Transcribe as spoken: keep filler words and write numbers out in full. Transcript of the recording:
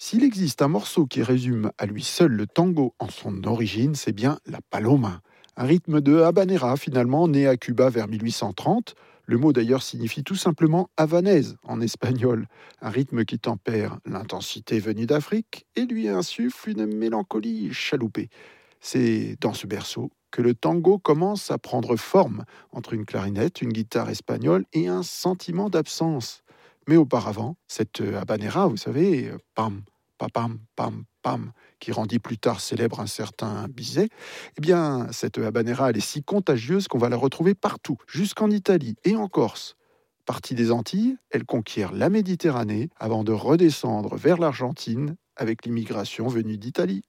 S'il existe un morceau qui résume à lui seul le tango en son origine, c'est bien la paloma. Un rythme de habanera finalement, né à Cuba vers mille huit cent trente. Le mot d'ailleurs signifie tout simplement havanaise en espagnol. Un rythme qui tempère l'intensité venue d'Afrique et lui insuffle une mélancolie chaloupée. C'est dans ce berceau que le tango commence à prendre forme entre une clarinette, une guitare espagnole et un sentiment d'absence. Mais auparavant, cette habanera, vous savez, pam, pam, pam, pam, qui rendit plus tard célèbre un certain Bizet, eh bien, cette habanera, elle est si contagieuse qu'on va la retrouver partout, jusqu'en Italie et en Corse. Partie des Antilles, elle conquiert la Méditerranée avant de redescendre vers l'Argentine avec l'immigration venue d'Italie.